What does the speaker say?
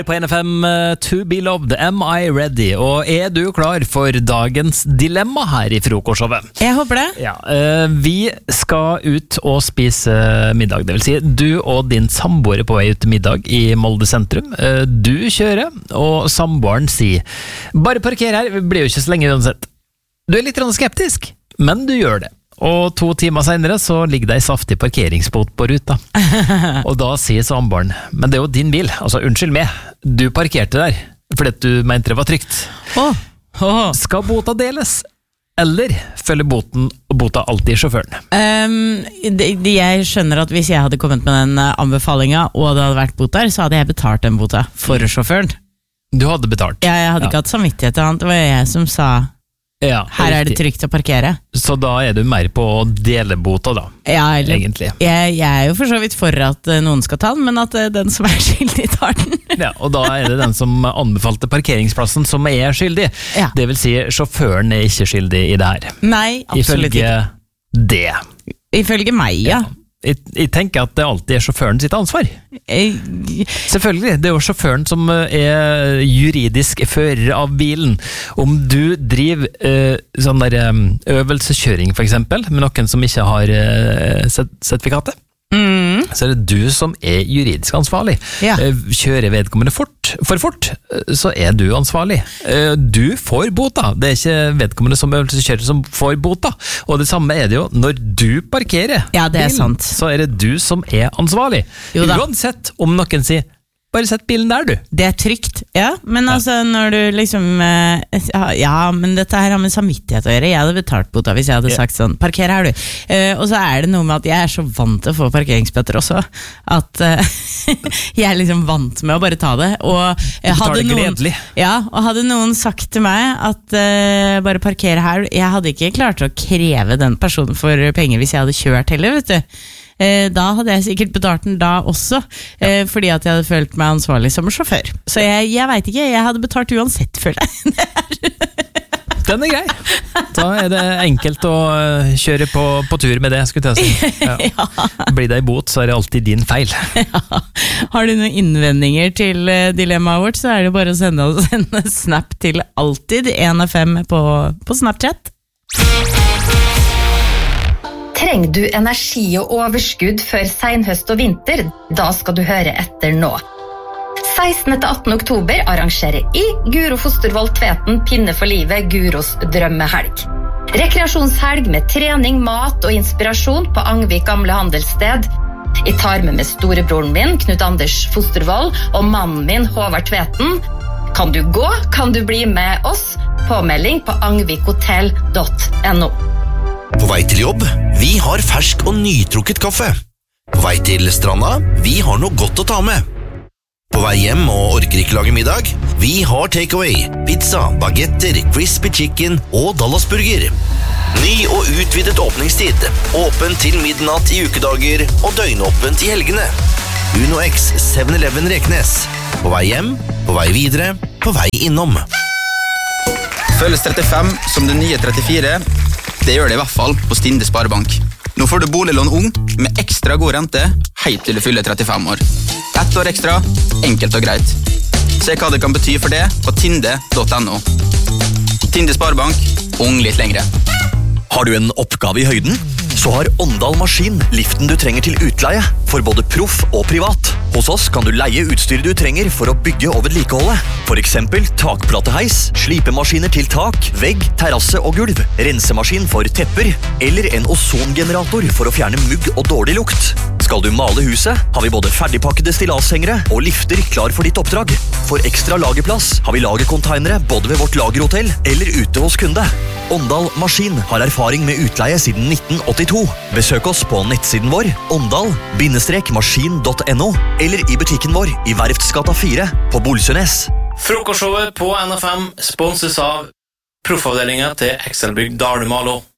På NFM To Be Loved, Am I Ready? Og du klar for dagens dilemma her i frokostshowet? Jeg håper det. Ja, vi skal ut og spise middag, det vil si du og din samboer er på vei ut til middag i Molde sentrum. Du kjører, og samboeren sier bare parker her, vi blir jo ikke så lenge uansett. Du er litt skeptisk, men du gjør det. Og 2 timer senere så ligger det en saftig parkeringsbot på ruta. Og da sier samboeren, men det er jo din bil, altså unnskyld meg, du parkerte der, fordi du mente det var trygt. Skal bota deles, eller følger bota alltid sjåføren? Jeg skjønner at hvis jeg hadde kommet med den anbefalingen, og det hadde vært bot der, så hadde jeg betalt den bota for sjåføren. Du hadde betalt? Ja, jeg hadde ikke hatt samvittighet til han, det var jeg som sa... Ja, her er det trygt å parkere. Så da er du mer på å dele bota da, ja, egentlig. Jeg er jo for så vidt for at noen skal ta den, men at den som er skyldig tar den. Ja, og da er det den som anbefalte parkeringsplassen som er skyldig. Ja. Det vil si, sjåføren er ikke skyldig i det her. Nei, absolutt ikke. Ifølge det. Ifølge meg, ja. Jeg tenker at det alltid er sjåføren sitt ansvar. Selvfølgelig, det er jo sjåføren som er juridisk fører av bilen. Om du driver sånn der øvelseskjøring for eksempel, med noen som ikke har sertifikatet, så er det du som er juridisk ansvarlig. Ja. Kjører vedkommende for fort, så er du ansvarlig. Du får bota, det er ikke vedkommende som øvelseskjører som får bota. Og det samme er det jo når du parkerer bilen, så er det du som er ansvarlig. Uansett om noen sier bare sett bilen der, du. Det er trygt, ja. Men altså, når du liksom... Ja, men dette her har med samvittighet å gjøre. Jeg hadde betalt bota hvis jeg hadde sagt sånn, parker her, du. Og så er det noe med at jeg er så vant til å få parkeringsbøter også, at jeg er liksom vant med å bare ta det. Og hadde noen sagt til meg at bare parker her, jeg hadde ikke klart å kreve den personen for penger hvis jeg hadde kjørt heller, vet du. Da hadde jeg sikkert betalt den da også, fordi at jeg hadde følt meg ansvarlig som sjåfør. Så jeg vet ikke, jeg hadde betalt uansett, føler jeg. Den er grei. Da er det enkelt å kjøre på tur med det, skulle jeg si. Ja. Blir det i bot, så er det alltid din feil. Ja. Har du noen innvendinger til dilemmaet vårt, så er det bare å sende snap til alltid 1FM på Snapchat. Trenger du energi og overskudd før senhøst og vinter? Da skal du høre etter nå. 16. til 18. oktober arrangerer I Guro Fostervold Tveten Pinne for livet Guros drømmehelg. Rekreasjonshelg med trening, mat og inspirasjon på Angvik gamle handelssted. Jeg tar med storebroren min, Knut Anders Fostervold, og mannen min, Håvard Tveten. Kan du gå? Kan du bli med oss? Påmelding på angvikhotell.no. På vei til jobb, vi har fersk og nytrukket kaffe. På vei til stranda, vi har noe godt å ta med. På vei hjem og orker ikke lage middag, vi har takeaway, pizza, bagetter, crispy chicken og Dallasburger. Ny og utvidet åpningstid, åpen til midnatt i ukedager og døgnåpent i helgene. Uno X 7-Eleven Reknes. På vei hjem, på vei videre, på vei innom. Føles 35 som det nye 34. Det gjør det i hvert fall på Stinde Sparebank. Nå får du boliglån ung med ekstra god rente helt til du fyller 35 år. 1 år ekstra, enkelt og greit. Se hva det kan bety for det på tinde.no. Tinde Sparebank, ung litt lengre. Har du en oppgave i høyden? Så har Åndal Maskin liften du trenger til utleie, for både proff og privat. Hos oss kan du leie utstyr du trenger for å bygge og vedlikeholde. For eksempel takplateheis, slipemaskiner til tak, vegg, terrasse og gulv, rensemaskin for tepper, eller en ozongenerator for å fjerne mugg og dårlig lukt. Skal du male huset, har vi både ferdigpakkede stilashengere og lifter klar for ditt oppdrag. For ekstra lagerplass har vi lagercontainere både ved vårt lagerhotell eller ute hos kunde. Åndal Maskin har erfaring med utleie siden 1982. Besøk oss på nettsiden vår, åndal-maskin.no, eller i butikken vår i Verftsgata 4 på Bolsønes. Frokostshowet på NFM sponses av proffavdelingen til Excelbygg Dalumalo.